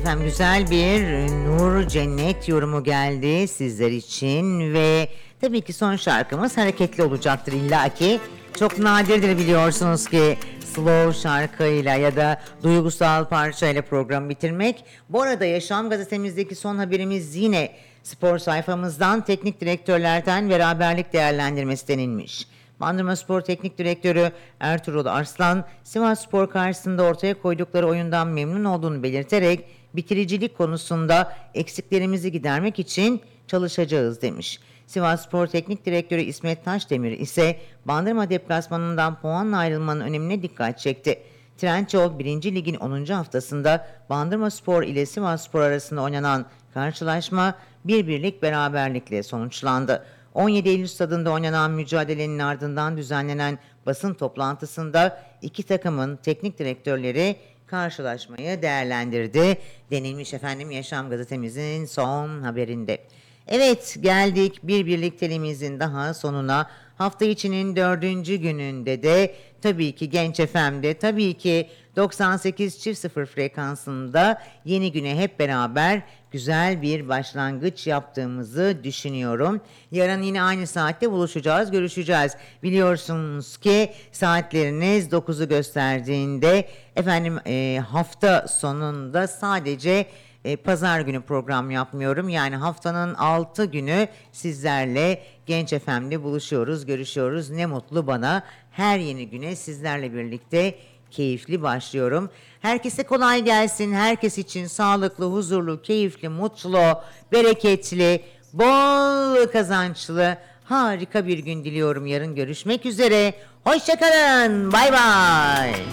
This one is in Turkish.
efendim güzel bir nur cennet yorumu geldi sizler için ve tabii ki son şarkımız hareketli olacaktır illaki. Çok nadirdir biliyorsunuz ki slow şarkıyla ya da duygusal parçayla programı bitirmek. Bu arada Yaşam gazetemizdeki son haberimiz yine spor sayfamızdan teknik direktörlerden beraberlik değerlendirmesi denilmiş. Bandırmaspor Teknik Direktörü Ertuğrul Arslan, Sivasspor karşısında ortaya koydukları oyundan memnun olduğunu belirterek bitiricilik konusunda eksiklerimizi gidermek için çalışacağız demiş. Sivasspor Teknik Direktörü İsmet Taşdemir ise Bandırma deplasmanından puanla ayrılmanın önemine dikkat çekti. Trendyol 1. Lig'in 10. haftasında Bandırmaspor ile Sivasspor arasında oynanan karşılaşma 1-1'lik beraberlikle sonuçlandı. 17 Eylül stadında oynanan mücadelenin ardından düzenlenen basın toplantısında iki takımın teknik direktörleri karşılaşmayı değerlendirdi denilmiş efendim Yaşam gazetemizin son haberinde. Evet, geldik bir birliktelimizin daha sonuna. Hafta içinin 4. gününde de tabii ki Genç FM'de, tabii ki 98.0 frekansında yeni güne hep beraber güzel bir başlangıç yaptığımızı düşünüyorum. Yarın yine aynı saatte buluşacağız, görüşeceğiz. Biliyorsunuz ki saatleriniz 9'u gösterdiğinde efendim hafta sonunda sadece pazar günü program yapmıyorum. Yani haftanın 6 günü sizlerle Genç FM'de buluşuyoruz, görüşüyoruz. Ne mutlu bana. Her yeni güne sizlerle birlikte keyifli başlıyorum. Herkese kolay gelsin. Herkes için sağlıklı, huzurlu, keyifli, mutlu, bereketli, bol kazançlı, harika bir gün diliyorum. Yarın görüşmek üzere. Hoşça kalın. Bay bay.